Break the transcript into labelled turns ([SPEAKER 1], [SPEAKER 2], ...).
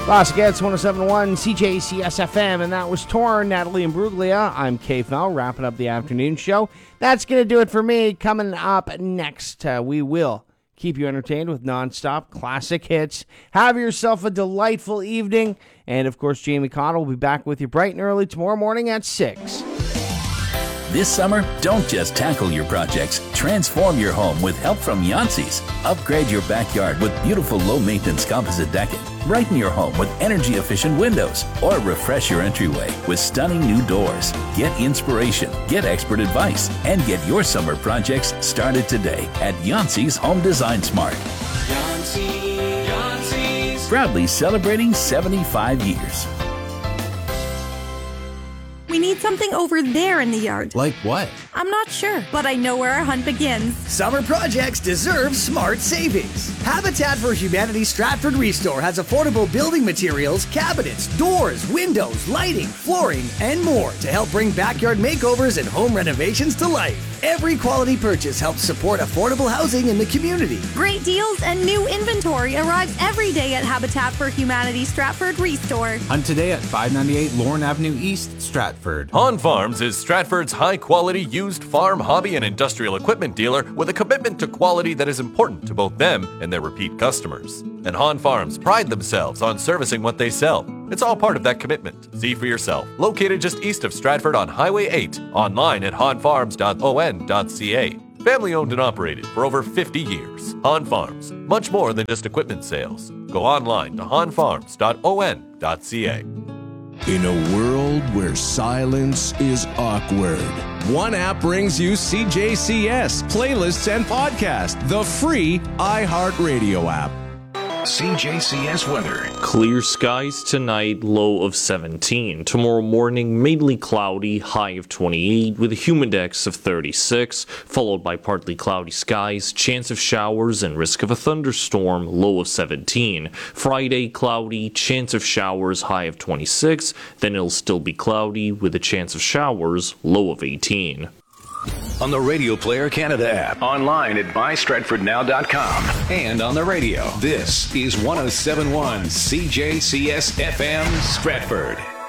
[SPEAKER 1] Las Vegas 107.1 CJCS FM, and that was Torn, Natalie and Bruglia. I'm Kay Fell, wrapping up the afternoon show. That's going to do it for me. Coming up next, we will keep you entertained with nonstop classic hits. Have yourself a delightful evening. And, of course, Jamie Cottle will be back with you bright and early tomorrow morning at 6.
[SPEAKER 2] This summer, don't just tackle your projects. Transform your home with help from Yancey's. Upgrade your backyard with beautiful low-maintenance composite decking. Brighten your home with energy-efficient windows. Or refresh your entryway with stunning new doors. Get inspiration, get expert advice, and get your summer projects started today at Yancey's Home Design Smart. Yancey's. Proudly celebrating 75 years.
[SPEAKER 3] We need something over there in the yard.
[SPEAKER 4] Like what?
[SPEAKER 3] I'm not sure, but I know where our hunt begins.
[SPEAKER 5] Summer projects deserve smart savings. Habitat for Humanity Stratford Restore has affordable building materials, cabinets, doors, windows, lighting, flooring, and more to help bring backyard makeovers and home renovations to life. Every quality purchase helps support affordable housing in the community.
[SPEAKER 3] Great deals and new inventory arrives every day at Habitat for Humanity Stratford Restore.
[SPEAKER 4] Hunt today at 598 Lorne Avenue East, Stratford.
[SPEAKER 6] Han Farms is Stratford's high-quality used farm, hobby, and industrial equipment dealer with a commitment to quality that is important to both them and their repeat customers. And Han Farms pride themselves on servicing what they sell. It's all part of that commitment. See for yourself. Located just east of Stratford on Highway 8. Online at hanfarms.on.ca. Family owned and operated for over 50 years. Han Farms. Much more than just equipment sales. Go online to hanfarms.on.ca.
[SPEAKER 7] In a world where silence is awkward, one app brings you CJCS, playlists, and podcasts, the free iHeartRadio app.
[SPEAKER 8] CJCS weather.
[SPEAKER 9] Clear skies tonight, low of 17. Tomorrow morning, mainly cloudy, high of 28, with a humidex of 36, followed by partly cloudy skies, chance of showers, and risk of a thunderstorm, low of 17. Friday, cloudy, chance of showers, high of 26, then it'll still be cloudy, with a chance of showers, low of 18.
[SPEAKER 8] On the Radio Player Canada app, online at bystratfordnow.com, and on the radio. This is 107.1 CJCS FM Stratford.